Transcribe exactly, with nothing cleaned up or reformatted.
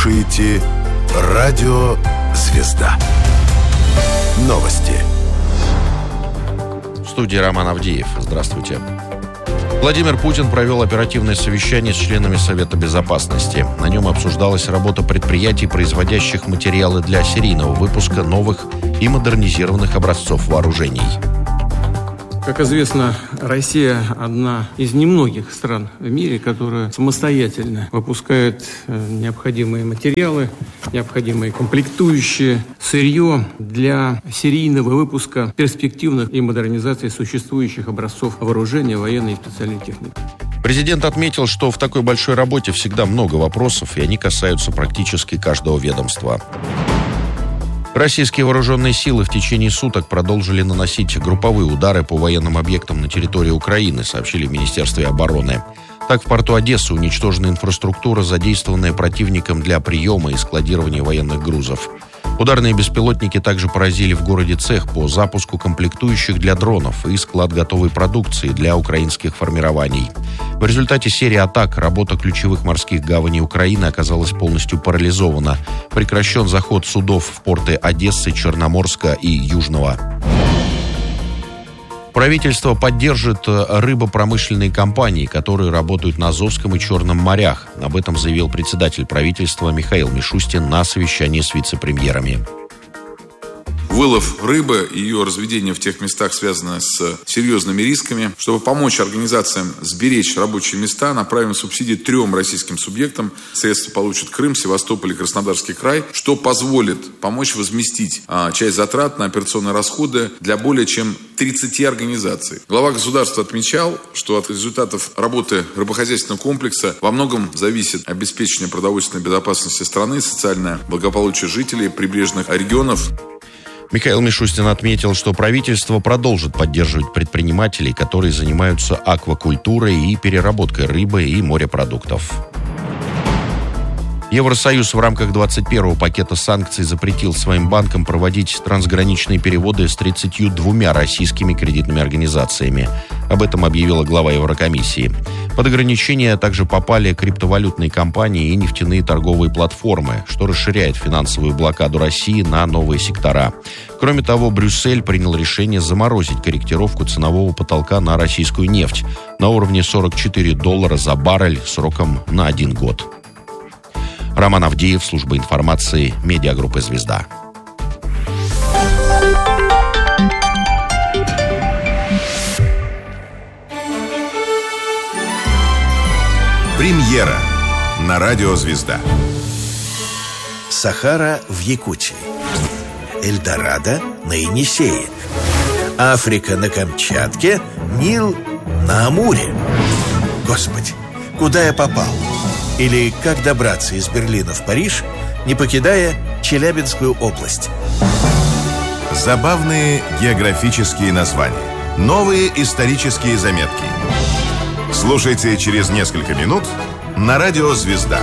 слушаете «Радио Звезда». Новости. В студии Роман Авдеев. Здравствуйте. Владимир Путин провел оперативное совещание с членами Совета Безопасности. На нем обсуждалась работа предприятий, производящих материалы для серийного выпуска новых и модернизированных образцов вооружений. Как известно, Россия одна из немногих стран в мире, которая самостоятельно выпускает необходимые материалы, необходимые комплектующие, сырье для серийного выпуска перспективных и модернизации существующих образцов вооружения, военной и специальной техники. Президент отметил, что в такой большой работе всегда много вопросов, и они касаются практически каждого ведомства. Российские вооруженные силы в течение суток продолжили наносить групповые удары по военным объектам на территории Украины, сообщили в Министерстве обороны. Так, в порту Одессы уничтожена инфраструктура, задействованная противником для приема и складирования военных грузов. Ударные беспилотники также поразили в городе цех по запуску комплектующих для дронов и склад готовой продукции для украинских формирований. В результате серии атак работа ключевых морских гаваней Украины оказалась полностью парализована. Прекращен заход судов в порты Одессы, Черноморска и Южного. Правительство поддержит рыбопромышленные компании, которые работают на Азовском и Черном морях. Об этом заявил председатель правительства Михаил Мишустин на совещании с вице-премьерами. Вылов рыбы и ее разведение в тех местах связано с серьезными рисками. Чтобы помочь организациям сберечь рабочие места, направим субсидии трем российским субъектам. Средства получат Крым, Севастополь и Краснодарский край, что позволит помочь возместить а, часть затрат на операционные расходы для более чем тридцати организаций. Глава государства отмечал, что от результатов работы рыбохозяйственного комплекса во многом зависит обеспечение продовольственной безопасности страны, социальное благополучие жителей прибрежных регионов. Михаил Мишустин отметил, что правительство продолжит поддерживать предпринимателей, которые занимаются аквакультурой и переработкой рыбы и морепродуктов. Евросоюз в рамках двадцать первого пакета санкций запретил своим банкам проводить трансграничные переводы с тридцатью двумя российскими кредитными организациями. Об этом объявила глава Еврокомиссии. Под ограничения также попали криптовалютные компании и нефтяные торговые платформы, что расширяет финансовую блокаду России на новые сектора. Кроме того, Брюссель принял решение заморозить корректировку ценового потолка на российскую нефть на уровне сорок четыре доллара за баррель сроком на один год. Роман Авдеев, служба информации, медиагруппы «Звезда». Премьера на радио «Звезда». Сахара в Якутии, Эльдорадо на Енисее, Африка на Камчатке, Нил на Амуре. Господи, куда я попал? Или как добраться из Берлина в Париж, не покидая Челябинскую область? Забавные географические названия. Новые исторические заметки. Слушайте через несколько минут на радио «Звезда».